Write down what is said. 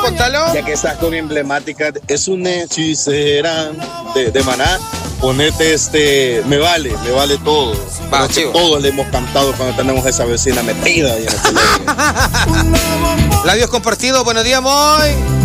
contalo. Ya que estás con emblemática, es una hechicera de Maná. Ponete me vale todo. Va, chivo. Todos le hemos cantado cuando tenemos esa vecina metida ahí en el colegio. Labios compartidos, buenos días, Moy.